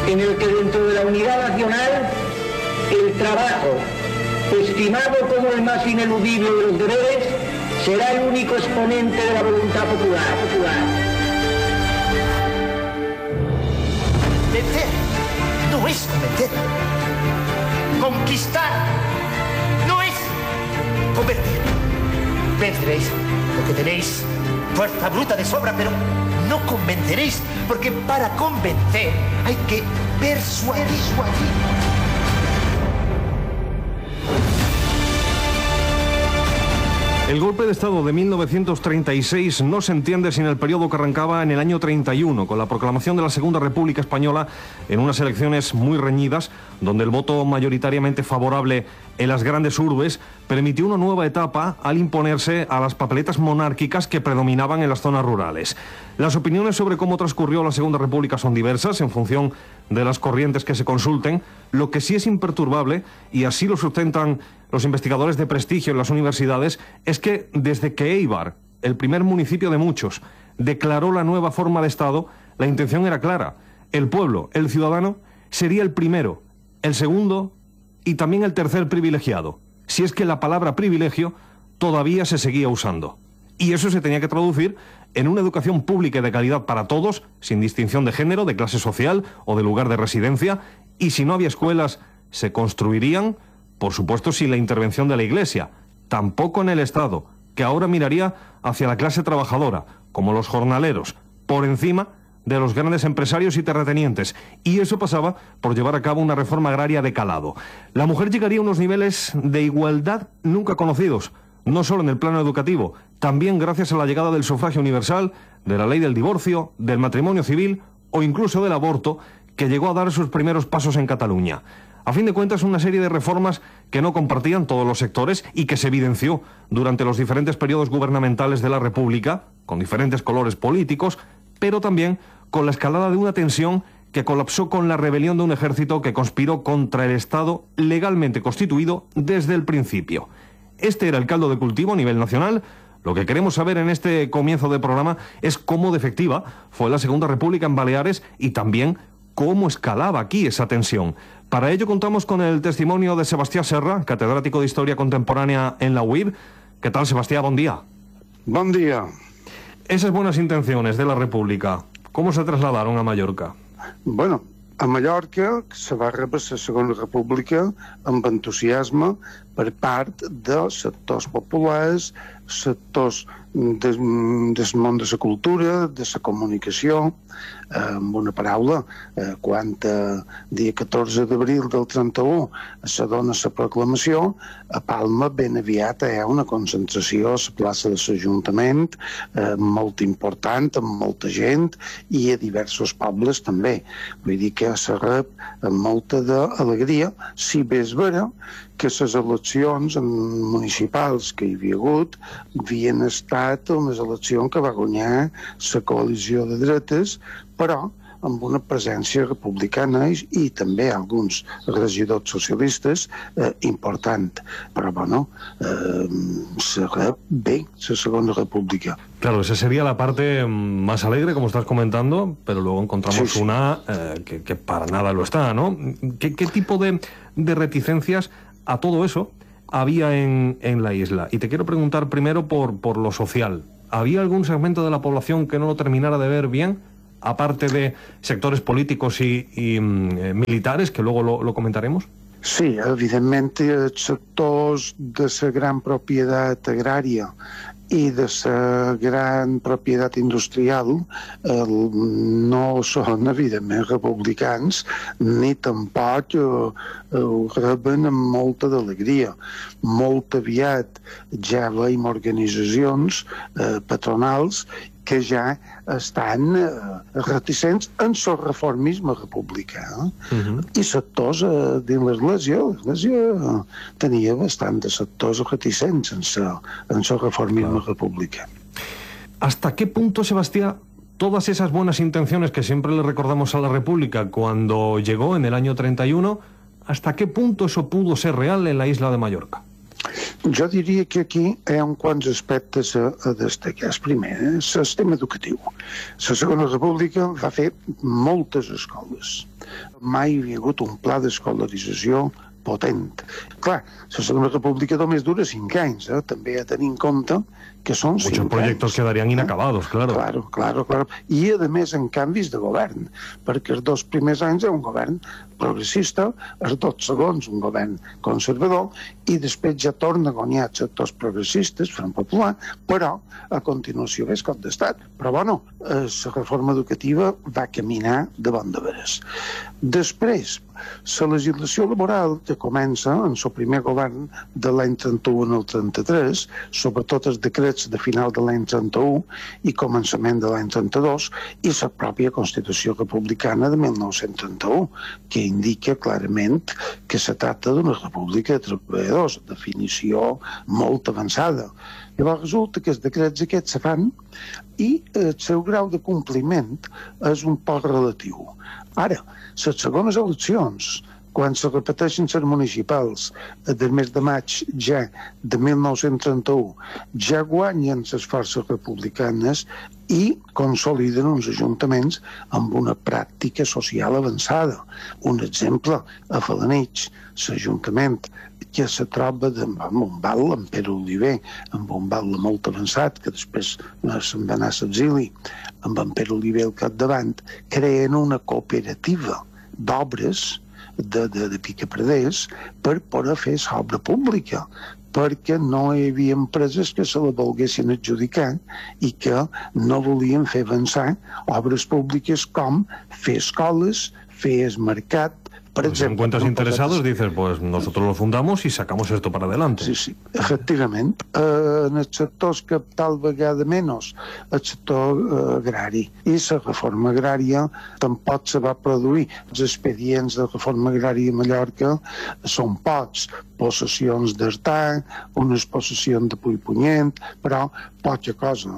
en el que dentro de la unidad nacional el trabajo, estimado como el más ineludible de los deberes, será el único exponente de la voluntad popular. Vencer no es convencer. Conquistar no es convertir. Venceréis porque tenéis fuerza bruta de sobra, pero no convenceréis, porque para convencer hay que persuadir. El golpe de Estado de 1936 no se entiende sin el periodo que arrancaba en el año 31, con la proclamación de la Segunda República Española en unas elecciones muy reñidas, donde el voto mayoritariamente favorable en las grandes urbes permitió una nueva etapa al imponerse a las papeletas monárquicas que predominaban en las zonas rurales. Las opiniones sobre cómo transcurrió la Segunda República son diversas en función de las corrientes que se consulten. Lo que sí es imperturbable, y así lo sustentan los investigadores de prestigio en las universidades, es que desde que Éibar, el primer municipio de muchos, declaró la nueva forma de Estado, la intención era clara. El pueblo, el ciudadano, sería el primero, el segundo y también el tercer privilegiado, si es que la palabra privilegio todavía se seguía usando. Y eso se tenía que traducir en una educación pública y de calidad para todos, sin distinción de género, de clase social o de lugar de residencia, y si no había escuelas, se construirían, por supuesto, sin la intervención de la Iglesia, tampoco en el Estado, que ahora miraría hacia la clase trabajadora, como los jornaleros, por encima de los grandes empresarios y terratenientes, y eso pasaba por llevar a cabo una reforma agraria de calado. La mujer llegaría a unos niveles de igualdad nunca conocidos, no solo en el plano educativo, también gracias a la llegada del sufragio universal, de la ley del divorcio, del matrimonio civil o incluso del aborto, que llegó a dar sus primeros pasos en Cataluña. A fin de cuentas, una serie de reformas que no compartían todos los sectores y que se evidenció durante los diferentes periodos gubernamentales de la República, con diferentes colores políticos, pero también con la escalada de una tensión que colapsó con la rebelión de un ejército que conspiró contra el Estado legalmente constituido desde el principio. Este era el caldo de cultivo a nivel nacional. Lo que queremos saber en este comienzo de programa es cómo de efectiva fue la Segunda República en Baleares y también cómo escalaba aquí esa tensión. Para ello contamos con el testimonio de Sebastián Serra, catedrático de Historia Contemporánea en la UIB. ¿Qué tal, Sebastián? Buen día. Buen día. Esas buenas intenciones de la República, ¿cómo se trasladaron a Mallorca? Bueno, a Mallorca se va rebre la Segona República amb entusiasme per part de sectors populars, sectors del món de la cultura, de la comunicació. Amb una paraula, quan dia 14 d'abril del 31 se dona la proclamació, a Palma ben aviat hi ha una concentració a la plaça de l'Ajuntament molt important, amb molta gent, i a diversos pobles també. Vull dir que se rep amb molta d'alegria, si bé és vera que les eleccions municipals que hi havia hagut havien estat unes eleccions que va guanyar la coalició de dretes, però amb una presència republicana i també alguns regidors socialistes important. Però, bueno, se rep bé la Segona República. Claro, esa sería la parte más alegre, como estás comentando, pero luego encontramos una que para nada lo está, ¿no? ¿Qué tipo de reticencias a todo eso había en la isla? Y te quiero preguntar primero por lo social. ¿Había algún segmento de la población que no lo terminara de ver bien, aparte de sectores políticos y militares, que luego lo comentaremos? Sí, evidentment, els sectors de la gran propietat agrària i de la gran propietat industrial no són, evidentment, republicans, ni tampoc ho reben amb molta d'alegria. Molt aviat ja veiem organitzacions patronals que ja estan reticents en el reformisme republicà. I sectors dins l'Església tenia bastant de sectors reticents en el reformisme republicà. ¿Hasta qué punto, Sebastián, todas esas buenas intenciones que siempre le recordamos a la República cuando llegó en el año 31, hasta qué punto eso pudo ser real en la isla de Mallorca? Jo diria que aquí hi ha uns quants aspectes a destacar. Primer, el sistema educatiu. La Segona República va fer moltes escoles. Mai hi havia hagut un pla d'escolarització potent. Clar, la Segona República només dura 5 anys, també a tenir en compte que són 5 anys. Muchos proyectos quedarían inacabados, claro. Claro. I, a més, en canvis de govern, perquè els 2 primers anys era un govern progressista, els 2 segons un govern conservador, i després ja torna a guanyar sectors progressistes, Front Popular, però a continuació ve cop d'estat. Però, bueno, la reforma educativa va caminar de bon de veres. Després, la legislació laboral que comença en el primer govern de l'any 31 al 33, sobretot els decrets de final de l'any 31 i començament de l'any 32, i la pròpia Constitució Republicana de 1931, que indica clarament que se tracta d'una república de treballadors, definició molt avançada. Llavors resulta que els decrets aquests se fan i el seu grau de compliment és un poc relatiu. Ara, les segones eleccions, quan se repeteixen les municipals del mes de maig ja de 1931, ja guanyen les forces republicanes i consoliden uns ajuntaments amb una pràctica social avançada. Un exemple, a Felanitx, l'Ajuntament que se troba amb un val, amb Pere Oliver, amb un val molt avançat, que després se'n va anar a l'exili, amb en Pere Oliver al capdavant, creen una cooperativa d'obres de picapreders per poder fer l'obra pública, perquè no hi havia empreses que se la volguessin adjudicar i que no volien fer avançar obres públiques com fer escoles, fer el mercat, per pues exemple. Si encuentras interesados, dices, pues nosotros lo fundamos y sacamos esto para adelante. Sí, efectivament. En els sectors que tal vegada menys, el sector agrari. I la reforma agrària tampoc se va produir. Els expedients de reforma agrària a Mallorca són pocs. Possessions d'Artà, unes possessions de Puigpunyent, però poca cosa.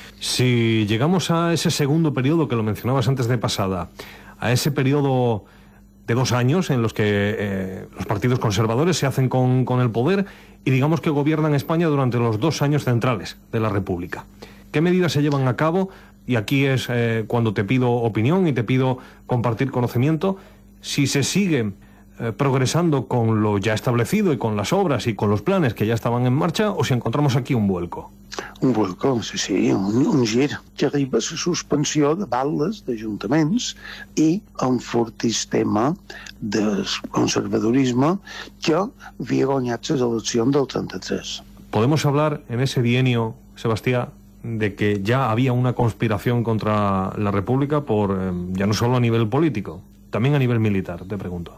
Si llegamos a ese segundo periodo que lo mencionabas antes de pasada, a ese periodo de 2 años en los que los partidos conservadores se hacen con el poder y digamos que gobiernan España durante los 2 años centrales de la República. ¿Qué medidas se llevan a cabo? Y aquí es cuando te pido opinión y te pido compartir conocimiento. Si se sigue progresando con lo ya establecido y con las obras y con los planes que ya estaban en marcha, o si encontramos aquí un vuelco. Un vuelco, sí, un gir, que arriba a la suspensió de batlles d'ajuntaments i un fortís tema de conservadorisme que havia guanyat les eleccions del 33. ¿Podemos hablar en ese bienio, Sebastián, de que ya había una conspiración contra la República por ya no solo a nivel político, también a nivel militar, te pregunto?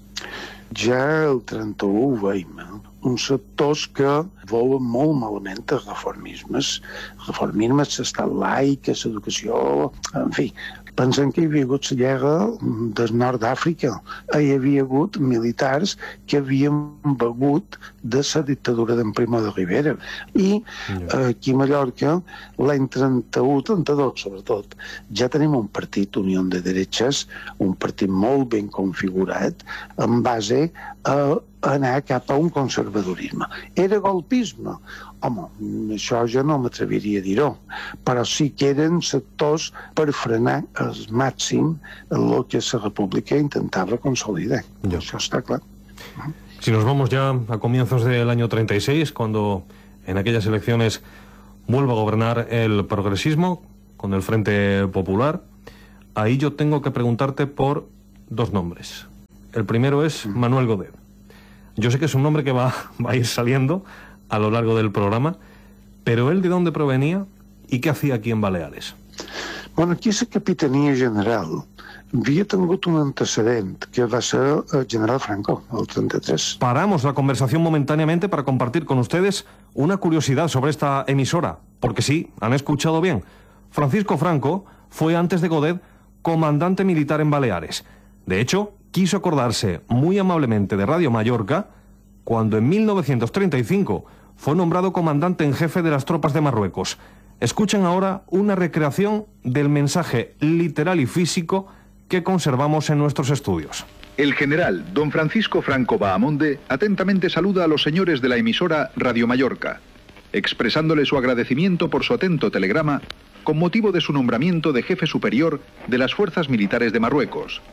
Ja el 31 ho veiem, uns sectors que volen molt malament els reformismes. Reformismes, l'estat laic, l'educació, en fi. Pensem que hi havia hagut la guerra del nord d'Àfrica. Hi havia hagut militars que havien begut de la dictadura d'en Primo de Rivera. I aquí a Mallorca, l'any 31-32, sobretot, ja tenim un partit, Unió de Derechas, un partit molt ben configurat, en base a anar cap a un conservadorisme. Era golpisme? Home, això jo no m'atreviria a dir-ho, però sí que eren sectors per frenar al màxim el que la República intentava consolidar. Això està clar. Si nos vamos ya a comienzos del año 36, cuando en aquellas elecciones vuelve a gobernar el progresismo con el Frente Popular, ahí yo tengo que preguntarte por 2 nombres. El primero es Manuel Godet. Yo sé que es un nombre que va a ir saliendo a lo largo del programa, pero ¿él de dónde provenía y qué hacía aquí en Baleares? Bueno, aquí la Capitania General havia tingut un antecedent, que va ser el general Franco, el 33. Paramos la conversación momentáneamente para compartir con ustedes una curiosidad sobre esta emisora, porque sí, han escuchado bien. Francisco Franco fue antes de Godet comandante militar en Baleares. De hecho, quiso acordarse muy amablemente de Radio Mallorca cuando en 1935 fue nombrado comandante en jefe de las tropas de Marruecos. Escuchen ahora una recreación del mensaje literal y físico que conservamos en nuestros estudios. El general don Francisco Franco Bahamonde atentamente saluda a los señores de la emisora Radio Mallorca, expresándole su agradecimiento por su atento telegrama con motivo de su nombramiento de jefe superior de las fuerzas militares de Marruecos.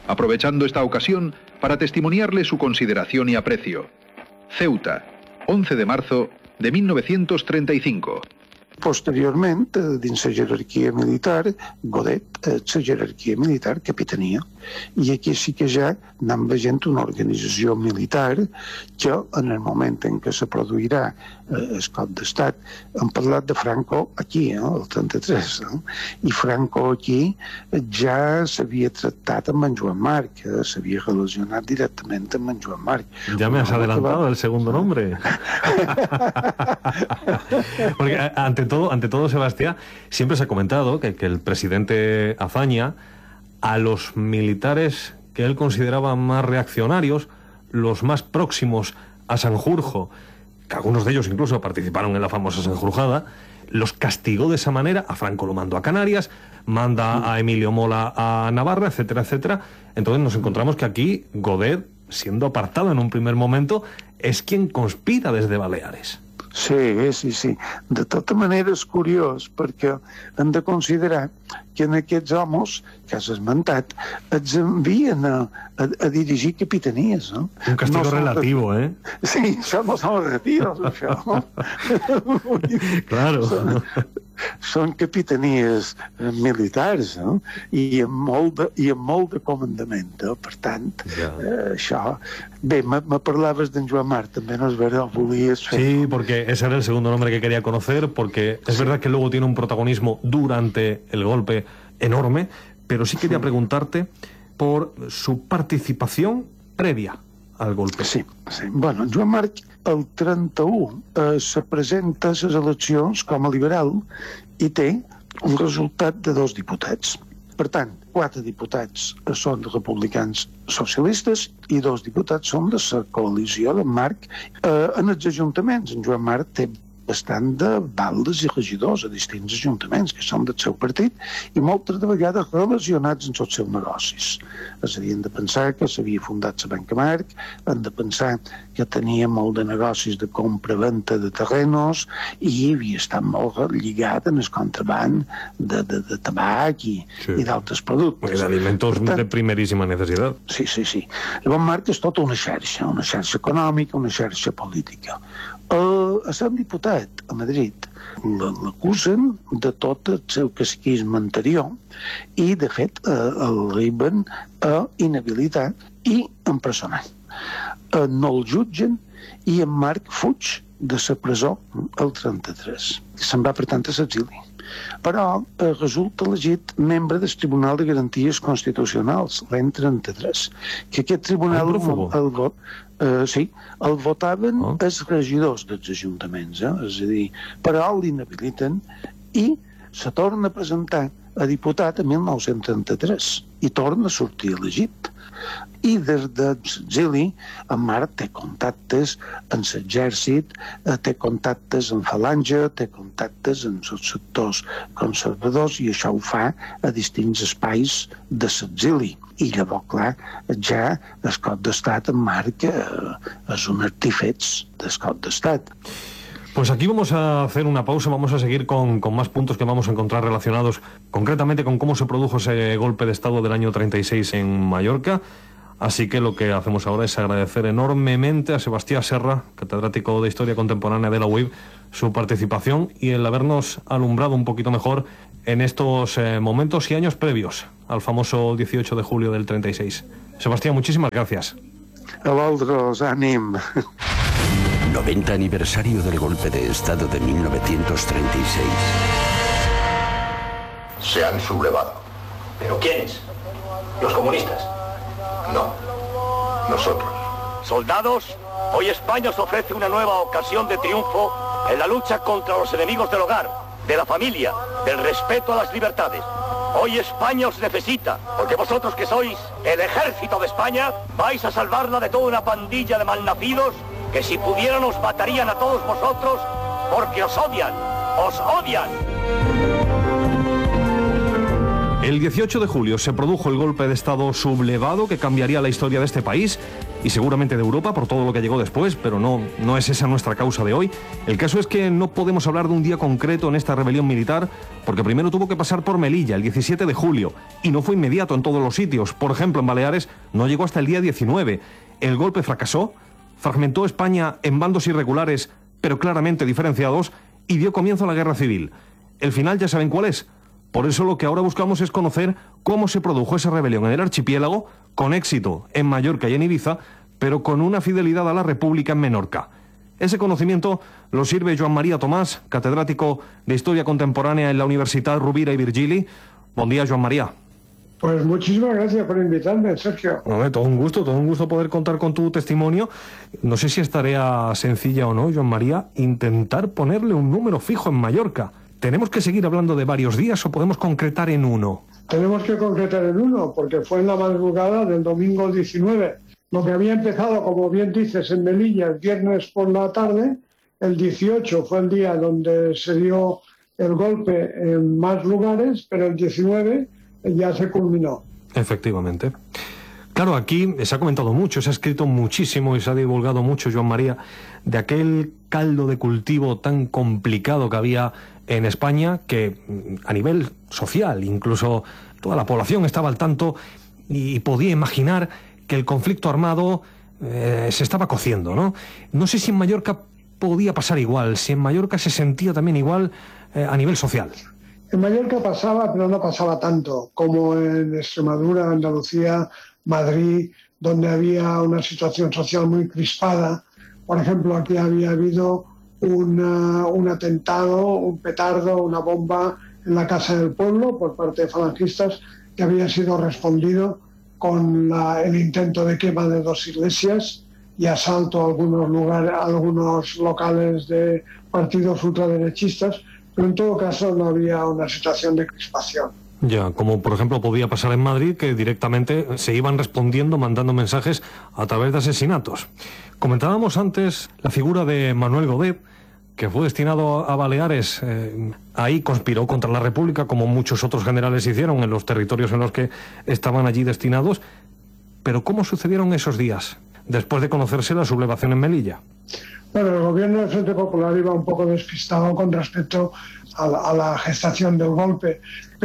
aprovechando esta ocasión para testimoniarle su consideración y aprecio. Ceuta, 11 de marzo de 1935. Posteriorment, dins la jerarquia militar, Godet, la jerarquia militar, capitania. I aquí sí que ja anem veient una organització militar que, en el moment en què se produirà el cop d'estat, hem parlat de Franco aquí, el 33, i Franco aquí ja s'havia tractat amb en Joan Marc, s'havia relacionat directament amb en Joan Marc. Ya me has adelantado el segundo nombre. Porque ante todo, Sebastián, siempre se ha comentado que el presidente Azaña, a los militares que él consideraba más reaccionarios, los más próximos a Sanjurjo, que algunos de ellos incluso participaron en la famosa Sanjurjada, los castigó de esa manera. A Franco lo mandó a Canarias, manda a Emilio Mola a Navarra, etcétera, etcétera. Entonces nos encontramos que aquí Godet, siendo apartado en un primer momento, es quien conspira desde Baleares. Sí. De tota manera és curiós perquè hem de considerar que en aquests homes que has esmentat els envien a dirigir capitanies. No? Un castigo relativo, Sí, això no són relatius, això. Claro. Són capitanies militars, no? I amb molt de comandament. Per tant, això... Bé, me parlaves d'en Joan Marc, també no és veritat, volies fer... Sí, porque ese era el segundo nombre que quería conocer, porque es verdad que luego tiene un protagonismo durante el golpe enorme, pero sí quería preguntarte por su participación previa al golpe. Sí. Bueno, Joan Marc, el 31, se presenta a les eleccions com a liberal i té un resultat de 2 diputats. Per tant, 4 diputats són republicans socialistes i 2 diputats són de la coalició de Marc. En els ajuntaments, en Joan Marc té bastant de baldes i regidors a distints ajuntaments que són del seu partit i moltes de vegades relacionats amb els seus negocis. És a dir, hem de pensar que s'havia fundat la Banca Marc, hem de pensar que tenia molt de negocis de compra-venta de terrenos i havia estat molt lligat en el contraband de tabac i d'altres productes. Alimentos de primeríssima necessitat. Sí. Llavors Marc és tota una xarxa econòmica, una xarxa política. A ser diputat a Madrid l'acusen de tot el seu caciquisme anterior i, de fet, l'arriben a inhabilitar i empresonar. No el jutgen i en Marc fuig de la presó el 33. Se'n va, per tant, a l'exili. Però resulta elegit membre del Tribunal de Garanties Constitucionals l'any 33, que aquest tribunal el votaven els regidors dels ajuntaments, és a dir, però l'inhabiliten i se torna a presentar a diputat a 1933 i torna a sortir elegit. I des de l'exili, en Marc té contactes amb l'exèrcit, té contactes amb Falange, té contactes amb els sectors conservadors i això ho fa a distints espais de l'exili. I llavors, clar, ja el cop d'estat en Marc és un artífex del cop d'estat. Pues aquí vamos a hacer una pausa, vamos a seguir con más puntos que vamos a encontrar relacionados concretamente con cómo se produjo ese golpe de Estado del año 36 en Mallorca. Así que lo que hacemos ahora es agradecer enormemente a Sebastián Serra, catedrático de Historia Contemporánea de la UIB, su participación y el habernos alumbrado un poquito mejor en estos momentos y años previos al famoso 18 de julio del 36. Sebastián, muchísimas gracias. A vosaltres, ànim. 90 aniversario del golpe de Estado de 1936. Se han sublevado. ¿Pero quiénes? ¿Los comunistas? No, nosotros. Soldados, hoy España os ofrece una nueva ocasión de triunfo en la lucha contra los enemigos del hogar, de la familia, del respeto a las libertades. Hoy España os necesita, porque vosotros que sois el ejército de España, vais a salvarla de toda una pandilla de malnacidos que si pudieran os matarían a todos vosotros porque os odian, os odian. El 18 de julio se produjo el golpe de Estado sublevado que cambiaría la historia de este país y seguramente de Europa por todo lo que llegó después, pero no es esa nuestra causa de hoy. El caso es que no podemos hablar de un día concreto en esta rebelión militar porque primero tuvo que pasar por Melilla el 17 de julio y no fue inmediato en todos los sitios. Por ejemplo, en Baleares no llegó hasta el día 19. El golpe fracasó, fragmentó España en bandos irregulares pero claramente diferenciados y dio comienzo a la guerra civil. El final ya saben cuál es. Por eso lo que ahora buscamos es conocer cómo se produjo esa rebelión en el archipiélago, con éxito en Mallorca y en Ibiza, pero con una fidelidad a la República en Menorca. Ese conocimiento lo sirve Joan María Tomás, catedrático de Historia Contemporánea en la Universitat Rovira i Virgili. Buen día, Joan María. Pues muchísimas gracias por invitarme, Sergio. Todo un gusto poder contar con tu testimonio. No sé si es tarea sencilla o no, Joan María, intentar ponerle un número fijo en Mallorca. ¿Tenemos que seguir hablando de varios días o podemos concretar en uno? Tenemos que concretar en uno, porque fue en la madrugada del domingo 19. Lo que había empezado, como bien dices, en Melilla el viernes por la tarde, el 18 fue el día donde se dio el golpe en más lugares, pero el 19 ya se culminó. Efectivamente. Claro, aquí se ha comentado mucho, se ha escrito muchísimo y se ha divulgado mucho, Joan María, de aquel caldo de cultivo tan complicado que había en España, que a nivel social, incluso toda la población estaba al tanto y podía imaginar que el conflicto armado se estaba cociendo, ¿no? No sé si en Mallorca podía pasar igual, si en Mallorca se sentía también igual a nivel social. En Mallorca pasaba, pero no pasaba tanto como en Extremadura, Andalucía, Madrid, donde había una situación social muy crispada. Por ejemplo, aquí había habido un atentado, un petardo, una bomba en la Casa del Pueblo por parte de falangistas que había sido respondido con el intento de quema de 2 iglesias y asalto a algunos locales de partidos ultraderechistas, pero en todo caso no había una situación de crispación. Ya, como por ejemplo podía pasar en Madrid, que directamente se iban respondiendo, mandando mensajes a través de asesinatos. Comentábamos antes la figura de Manuel Godet, que fue destinado a Baleares. Ahí conspiró contra la República, como muchos otros generales hicieron en los territorios en los que estaban allí destinados. Pero ¿cómo sucedieron esos días, después de conocerse la sublevación en Melilla? Bueno, el gobierno del Frente Popular iba un poco despistado con respecto a la gestación del golpe,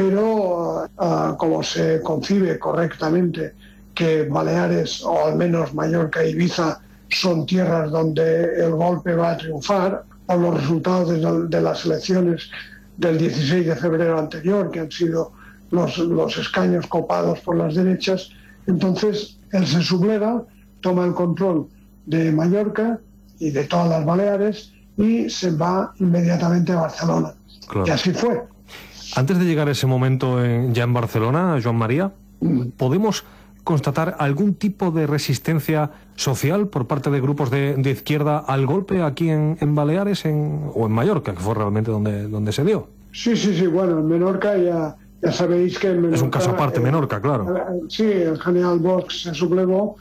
pero como se concibe correctamente que Baleares, o al menos Mallorca e Ibiza, son tierras donde el golpe va a triunfar, por los resultados de las elecciones del 16 de febrero anterior, que han sido los escaños copados por las derechas, entonces él se subleva, toma el control de Mallorca y de todas las Baleares y se va inmediatamente a Barcelona. Claro. Y así fue. Antes de llegar a ese momento ya en Barcelona, Joan María, ¿podemos constatar algún tipo de resistencia social por parte de grupos de izquierda al golpe aquí en Baleares o en Mallorca, que fue realmente donde se dio? Sí, bueno, en Menorca ya sabéis que en Menorca... Es un caso aparte, Menorca, claro. Sí, el general Bosch se sublevó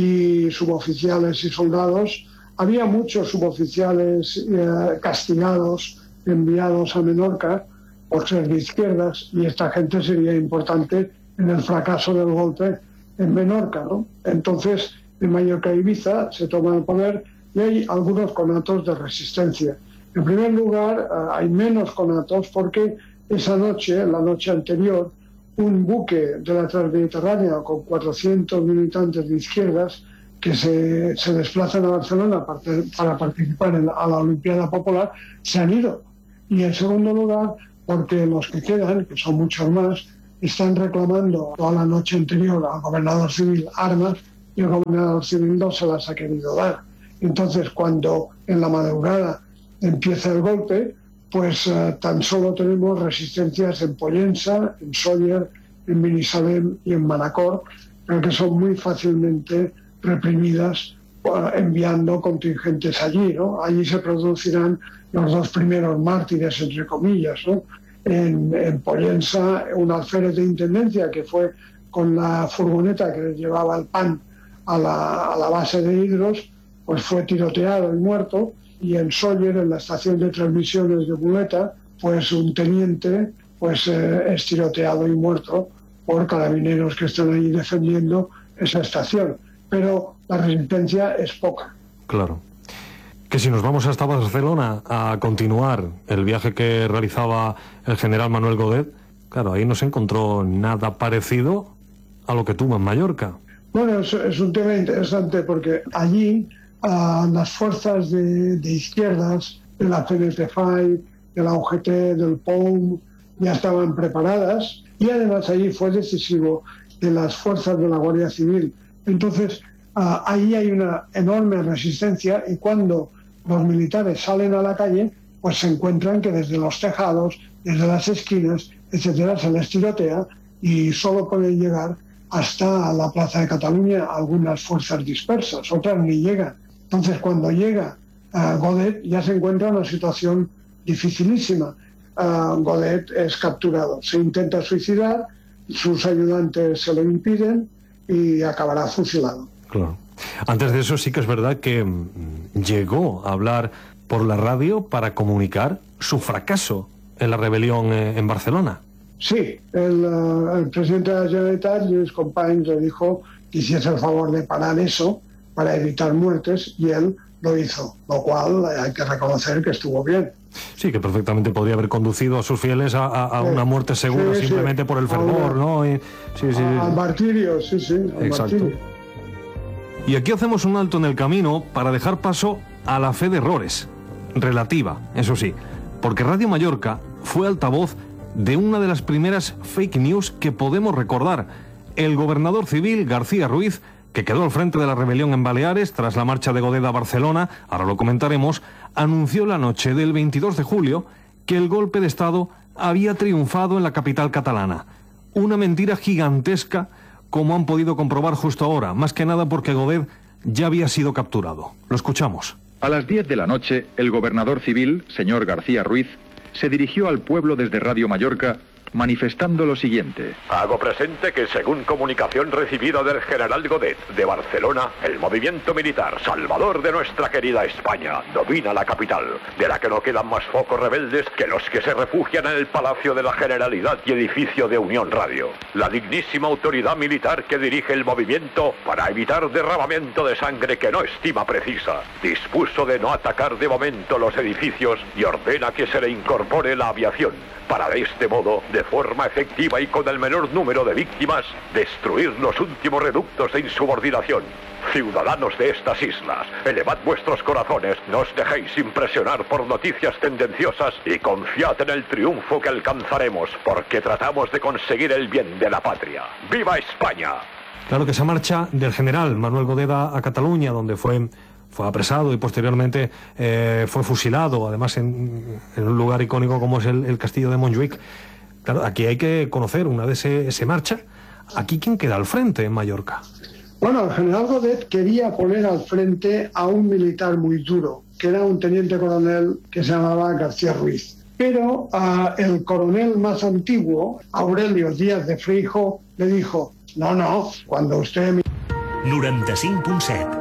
y suboficiales y soldados. Había muchos suboficiales castigados, enviados a Menorca por ser de izquierdas, y esta gente sería importante en el fracaso del golpe en Menorca, ¿no? Entonces, en Mallorca e Ibiza se toma el poder y hay algunos conatos de resistencia. En primer lugar, hay menos conatos porque esa noche, la noche anterior, un buque de la Transmediterránea con 400 militantes de izquierdas que se desplazan a Barcelona para participar a la Olimpiada Popular, se han ido. Y en segundo lugar, porque los que quedan, que son muchos más, están reclamando toda la noche anterior al gobernador civil armas y el gobernador civil no se las ha querido dar. Entonces, cuando en la madrugada empieza el golpe, pues tan solo tenemos resistencias en Pollença, en Sóller, en Binissalem y en Manacor, pero que son muy fácilmente reprimidas enviando contingentes allí, ¿no? Allí se producirán los 2 primeros mártires, entre comillas, ¿no? En Pollença, un alférez de intendencia que fue con la furgoneta que les llevaba el pan a la base de Hidros, pues fue tiroteado y muerto. Y en Sóller, en la estación de transmisiones de Muleta, pues un teniente pues es tiroteado y muerto por carabineros que están ahí defendiendo esa estación. Pero la resistencia es poca. Claro. Que si nos vamos hasta Barcelona a continuar el viaje que realizaba el general Manuel Godet, claro, ahí no se encontró nada parecido a lo que tuvo en Mallorca. Bueno, es un tema interesante porque allí las fuerzas de izquierdas, de la CNT-FAI, de la UGT, del POUM, ya estaban preparadas, y además allí fue decisivo de las fuerzas de la Guardia Civil. Entonces, ahí hay una enorme resistencia, y cuando los militares salen a la calle, pues se encuentran que desde los tejados, desde las esquinas, etcétera, se les tirotea y solo pueden llegar hasta la Plaza de Cataluña algunas fuerzas dispersas, otras ni llegan. Entonces, cuando llega Godet, ya se encuentra en una situación dificilísima. Godet es capturado, se intenta suicidar, sus ayudantes se lo impiden y acabará fusilado. Claro. Antes de eso sí que es verdad que llegó a hablar por la radio para comunicar su fracaso en la rebelión en Barcelona. Sí, el presidente de la Generalitat, Lluís Companys, le dijo que hiciese el favor de parar eso para evitar muertes, y él lo hizo, lo cual hay que reconocer que estuvo bien. Sí, que perfectamente podría haber conducido a sus fieles a una muerte segura, simplemente por el fervor, ¿no? Al martirio, sí, al exacto. martirio. Y aquí hacemos un alto en el camino para dejar paso a la fe de errores, relativa, eso sí, porque Radio Mallorca fue altavoz de una de las primeras fake news que podemos recordar. El gobernador civil García Ruiz, que quedó al frente de la rebelión en Baleares tras la marcha de Godet a Barcelona, ahora lo comentaremos, anunció la noche del 22 de julio que el golpe de Estado había triunfado en la capital catalana. Una mentira gigantesca, como han podido comprobar justo ahora, más que nada porque Godet ya había sido capturado. Lo escuchamos. A las 10 de la noche, el gobernador civil, señor García Ruiz, se dirigió al pueblo desde Radio Mallorca manifestando lo siguiente. Hago presente que según comunicación recibida del general Godet de Barcelona, el movimiento militar salvador de nuestra querida España domina la capital, de la que no quedan más focos rebeldes que los que se refugian en el Palacio de la Generalidad y edificio de Unión Radio. La dignísima autoridad militar que dirige el movimiento, para evitar derramamiento de sangre que no estima precisa, dispuso de no atacar de momento los edificios y ordena que se le incorpore la aviación, para de este modo, de forma efectiva y con el menor número de víctimas, destruir los últimos reductos de insubordinación. Ciudadanos de estas islas, elevad vuestros corazones, no os dejéis impresionar por noticias tendenciosas y confiad en el triunfo que alcanzaremos, porque tratamos de conseguir el bien de la patria. ¡Viva España! Claro que esa marcha del general Manuel Godet a Cataluña, donde fue apresado y posteriormente fue fusilado, además en un lugar icónico como es el castillo de Montjuïc. Claro, aquí hay que conocer, una vez se marcha, ¿aquí quién queda al frente en Mallorca? Bueno, el general Godet quería poner al frente a un militar muy duro, que era un teniente coronel que se llamaba García Ruiz. Pero el coronel más antiguo, Aurelio Díaz de Freijóo, le dijo, no, cuando usted... 95.7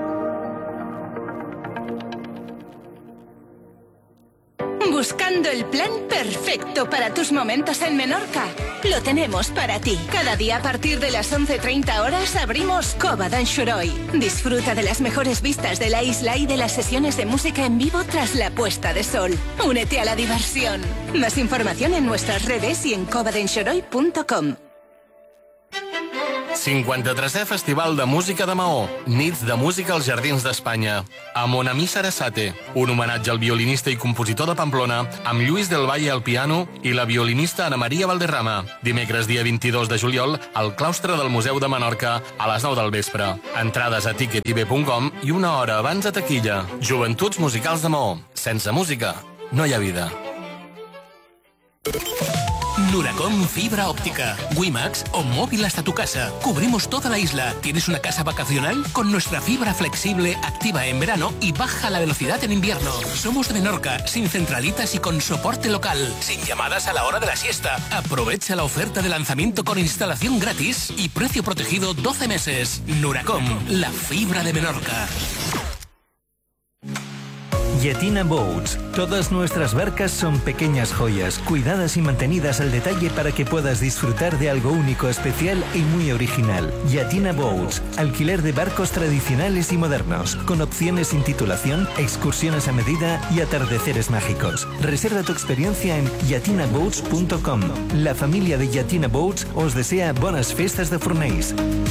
Buscando el plan perfecto para tus momentos en Menorca. Lo tenemos para ti. Cada día a partir de las 11:30 horas abrimos Cova d'en Xuroi. Disfruta de las mejores vistas de la isla y de las sesiones de música en vivo tras la puesta de sol. Únete a la diversión. Más información en nuestras redes y en covadenxuroi.com. 53è Festival de Música de Maó. Nits de música als Jardins d'Espanya. Amb Onamí Sarasate, un homenatge al violinista i compositor de Pamplona, amb Lluís del Valle al piano i la violinista Ana Maria Valderrama. Dimecres dia 22 de juliol al claustre del Museu de Menorca a les 9 del vespre. Entrades a ticketib.com i una hora abans a taquilla. Joventuts Musicals de Maó. Sense música no hi ha vida. Nuracom Fibra Óptica, Wimax o móvil hasta tu casa. Cubrimos toda la isla. ¿Tienes una casa vacacional? Con nuestra fibra flexible, activa en verano y baja la velocidad en invierno. Somos de Menorca, sin centralitas y con soporte local. Sin llamadas a la hora de la siesta. Aprovecha la oferta de lanzamiento con instalación gratis y precio protegido 12 meses. Nuracom, la fibra de Menorca. Yatina Boats. Todas nuestras barcas son pequeñas joyas, cuidadas y mantenidas al detalle para que puedas disfrutar de algo único, especial y muy original. Yatina Boats. Alquiler de barcos tradicionales y modernos, con opciones sin titulación, excursiones a medida y atardeceres mágicos. Reserva tu experiencia en yatinaboats.com. La familia de Yatina Boats os desea buenas fiestas de Fornells.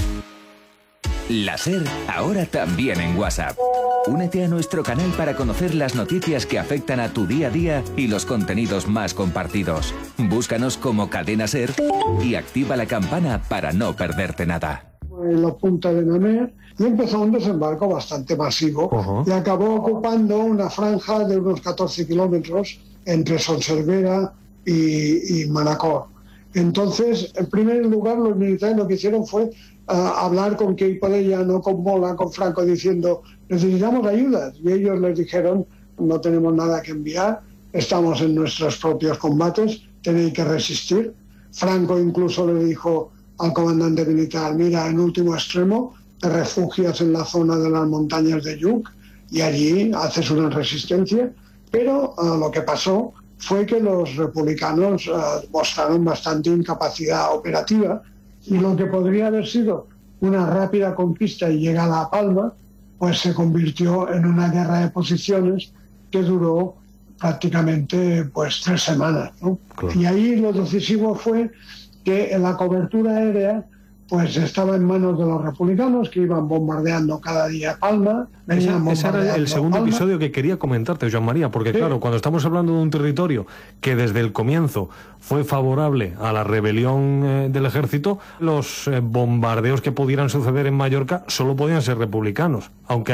La SER, ahora también en WhatsApp. Únete a nuestro canal para conocer las noticias que afectan a tu día a día y los contenidos más compartidos. Búscanos como Cadena SER y activa la campana para no perderte nada. En la punta de Namer y empezó un desembarco bastante masivo y acabó ocupando una franja de unos 14 kilómetros entre Son Servera y Manacor. Entonces, en primer lugar, los militares lo que hicieron fue hablar con Queipo de Llano, con Mola, con Franco, diciendo necesitamos ayudas. Y ellos les dijeron no tenemos nada que enviar, estamos en nuestros propios combates, tenéis que resistir. Franco incluso le dijo al comandante militar, mira, en último extremo te refugias en la zona de las montañas de Yuc y allí haces una resistencia. Pero lo que pasó fue que los republicanos mostraron bastante incapacidad operativa y lo que podría haber sido una rápida conquista y llegada a Palma, pues se convirtió en una guerra de posiciones que duró prácticamente pues 3 semanas, ¿no? Claro. Y ahí lo decisivo fue que la cobertura aérea pues estaba en manos de los republicanos, que iban bombardeando cada día Palma. Ese era el segundo Palma. episodio que quería comentarte, Joan María, porque sí, claro, cuando estamos hablando de un territorio que desde el comienzo fue favorable a la rebelión del ejército, los bombardeos que pudieran suceder en Mallorca solo podían ser republicanos, aunque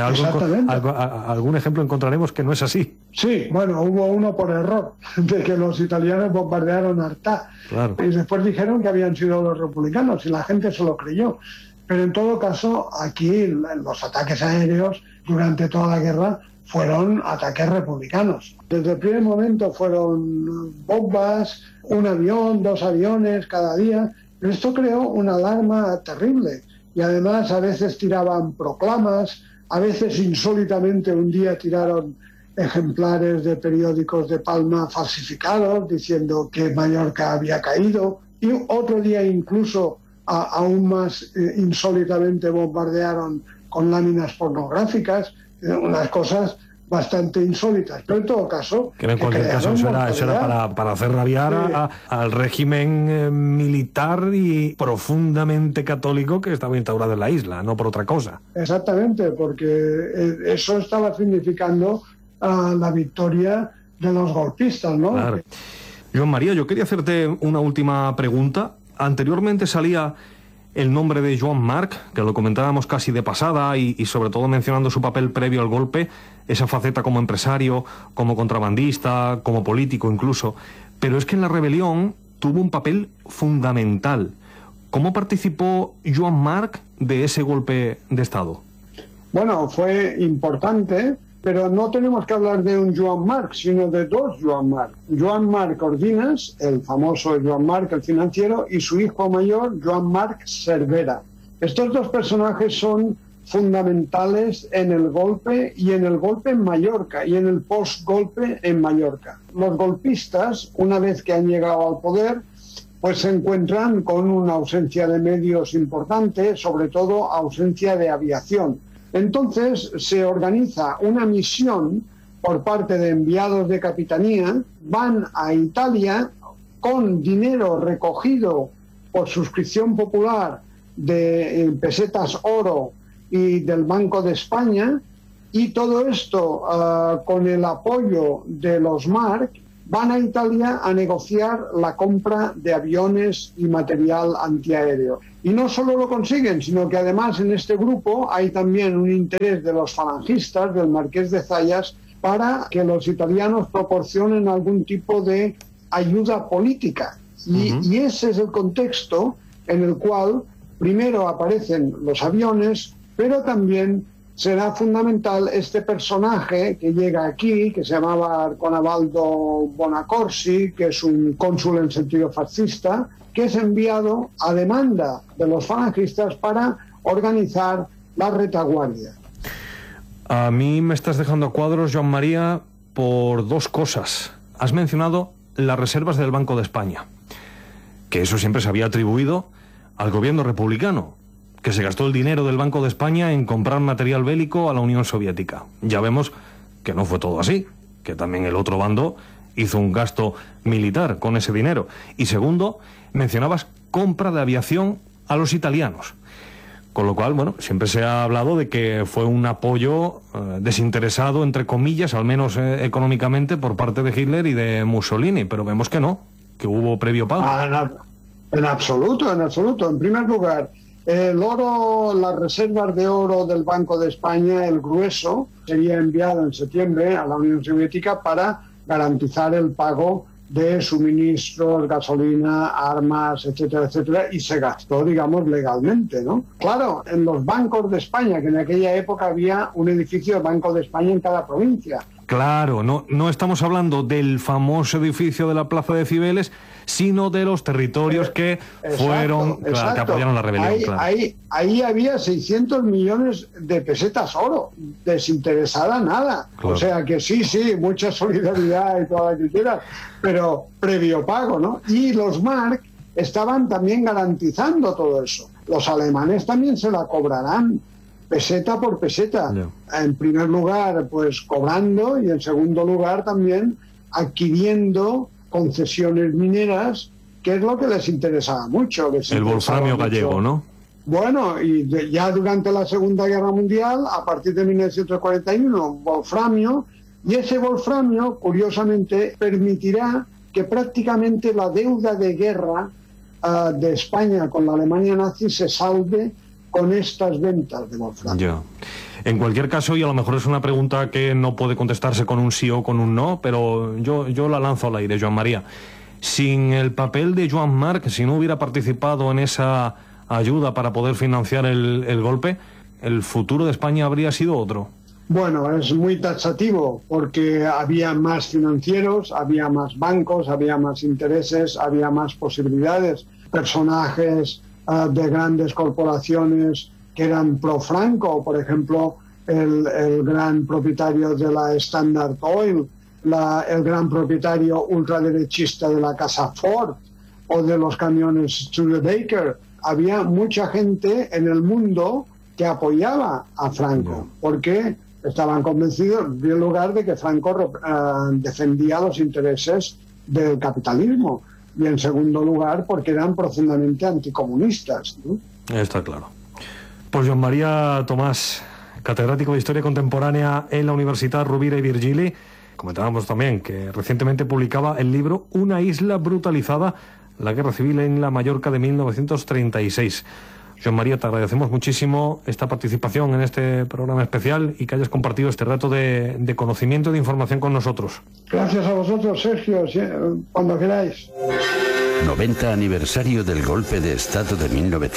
algún ejemplo encontraremos que no es así. Sí, bueno, hubo uno por error, de que los italianos bombardearon Artà. Claro. Y después dijeron que habían sido los republicanos y la gente se lo creyó. Pero en todo caso, aquí los ataques aéreos durante toda la guerra fueron ataques republicanos. Desde el primer momento fueron bombas, un avión, 2 aviones cada día. Esto creó una alarma terrible. Y además a veces tiraban proclamas, a veces insólitamente un día tiraron ejemplares de periódicos de Palma falsificados diciendo que Mallorca había caído, y otro día incluso aún más insólitamente bombardearon con láminas pornográficas, unas cosas bastante insólitas, pero en todo caso... Que en cualquier caso eso era para hacer rabiar al régimen militar y profundamente católico que estaba instaurado en la isla, no por otra cosa. Exactamente, porque eso estaba significando la victoria de los golpistas, ¿no? Claro. Joan María, yo quería hacerte una última pregunta. Anteriormente salía el nombre de Joan Marc, que lo comentábamos casi de pasada y sobre todo mencionando su papel previo al golpe, esa faceta como empresario, como contrabandista, como político incluso. Pero es que en la rebelión tuvo un papel fundamental. ¿Cómo participó Joan Marc de ese golpe de Estado? Bueno, fue importante, pero no tenemos que hablar de un Joan Marc, sino de 2 Joan Marc. Joan Marc Ordines, el famoso Joan Marc, el financiero, y su hijo mayor, Joan Marc Cervera. Estos 2 personajes son fundamentales en el golpe y en el golpe en Mallorca y en el post-golpe en Mallorca. Los golpistas, una vez que han llegado al poder, pues se encuentran con una ausencia de medios importante, sobre todo ausencia de aviación. Entonces se organiza una misión por parte de enviados de capitanía, van a Italia con dinero recogido por suscripción popular de pesetas oro y del Banco de España, y todo esto con el apoyo de los Marc, van a Italia a negociar la compra de aviones y material antiaéreo. Y no solo lo consiguen, sino que además en este grupo hay también un interés de los falangistas, del Marqués de Zayas, para que los italianos proporcionen algún tipo de ayuda política. Y ese es el contexto en el cual primero aparecen los aviones, pero también será fundamental este personaje que llega aquí, que se llamaba Arconabaldo Bonacorsi, que es un cónsul en sentido fascista, que es enviado a demanda de los falangistas para organizar la retaguardia. A mí me estás dejando a cuadros, Joan María, por dos cosas. Has mencionado las reservas del Banco de España, que eso siempre se había atribuido al gobierno republicano, que se gastó el dinero del Banco de España en comprar material bélico a la Unión Soviética. Ya vemos que no fue todo así, que también el otro bando hizo un gasto militar con ese dinero. Y segundo, mencionabas compra de aviación a los italianos. Con lo cual, bueno, siempre se ha hablado de que fue un apoyo desinteresado, entre comillas, al menos económicamente, por parte de Hitler y de Mussolini, pero vemos que no, que hubo previo pago. En absoluto, en absoluto. En primer lugar, el oro, las reservas de oro del Banco de España, el grueso, sería enviado en septiembre a la Unión Soviética para garantizar el pago de suministros, gasolina, armas, etcétera, etcétera, y se gastó, digamos, legalmente, ¿no? Claro, en los bancos de España, que en aquella época había un edificio de Banco de España en cada provincia. Claro, no estamos hablando del famoso edificio de la Plaza de Cibeles, sino de los territorios que fueron, claro, que apoyaron la rebelión. Ahí había 600 millones de pesetas oro, desinteresada nada. Claro. O sea que sí, mucha solidaridad y toda la que quieras, pero previo pago, ¿no? Y los Mark estaban también garantizando todo eso. Los alemanes también se la cobrarán, peseta por peseta. No. En primer lugar, pues cobrando, y en segundo lugar también adquiriendo concesiones mineras, que es lo que les interesaba mucho. El wolframio gallego, ¿no? Bueno, y ya durante la Segunda Guerra Mundial, a partir de 1941, wolframio, y ese wolframio, curiosamente, permitirá que prácticamente la deuda de guerra de España con la Alemania nazi se salve con estas ventas de wolframio. Ya. En cualquier caso, y a lo mejor es una pregunta que no puede contestarse con un sí o con un no, pero yo la lanzo al aire, Joan María. Sin el papel de Joan Marc, si no hubiera participado en esa ayuda para poder financiar el golpe, ¿el futuro de España habría sido otro? Bueno, es muy taxativo, porque había más financieros, había más bancos, había más intereses, había más posibilidades, personajes de grandes corporaciones que eran pro-Franco, por ejemplo, el gran propietario de la Standard Oil, el gran propietario ultraderechista de la casa Ford o de los camiones Studebaker. Había mucha gente en el mundo que apoyaba a Franco, porque estaban convencidos, en primer lugar, de que Franco defendía los intereses del capitalismo, y en segundo lugar, porque eran profundamente anticomunistas, ¿no? Está claro. Pues Joan María Tomàs, catedrático de Historia Contemporánea en la Universidad Rovira i Virgili, comentábamos también que recientemente publicaba el libro Una isla brutalizada, la guerra civil en la Mallorca de 1936. Joan María, te agradecemos muchísimo esta participación en este programa especial y que hayas compartido este rato de conocimiento y de información con nosotros. Gracias a vosotros, Sergio, cuando queráis. 90 aniversario del golpe de Estado de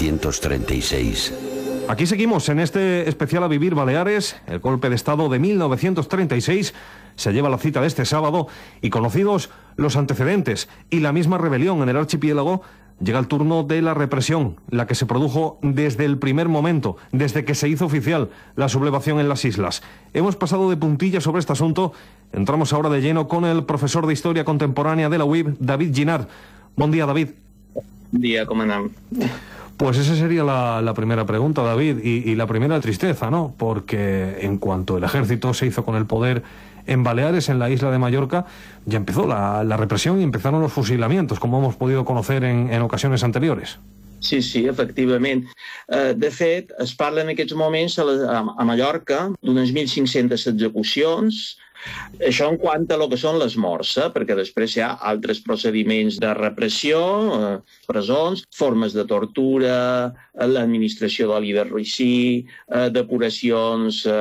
1936. Aquí seguimos en este especial A Vivir Baleares. El golpe de Estado de 1936 se lleva la cita de este sábado y, conocidos los antecedentes y la misma rebelión en el archipiélago, llega el turno de la represión, la que se produjo desde el primer momento, desde que se hizo oficial la sublevación en las islas. Hemos pasado de puntillas sobre este asunto. Entramos ahora de lleno con el profesor de Historia Contemporánea de la UIB, David Ginard. Bon dia, David. Bon dia, com anem? Pues esa sería la primera pregunta, David, y la primera tristeza, ¿no? Porque en cuanto el ejército se hizo con el poder en Baleares, en la isla de Mallorca, ya empezó la represión y empezaron los fusilamientos, como hemos podido conocer en ocasiones anteriores. Sí, efectivament. De fet, es parla en aquests moments a Mallorca d'unes 1.500 execucions. Això en quant a lo que són les morts, perquè després hi ha altres procediments de repressió, presons, formes de tortura, l'administració d'oli de roïsí, depuracions